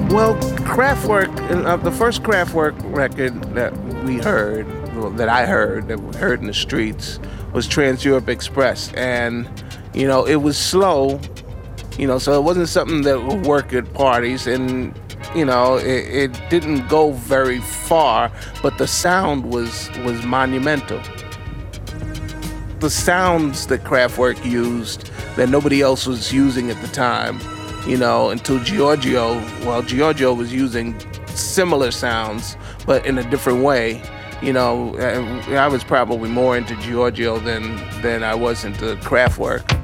Well, Kraftwerk, the first Kraftwerk record that we heard, well, that we heard in the streets, was Trans Europe Express, and it was slow, so it wasn't something that would work at parties, and it didn't go very far, but the sound was monumental. The sounds that Kraftwerk used that nobody else was using at the time, until Giorgio. Well, Giorgio was using similar sounds, but in a different way. I was probably more into Giorgio than I was into Kraftwerk.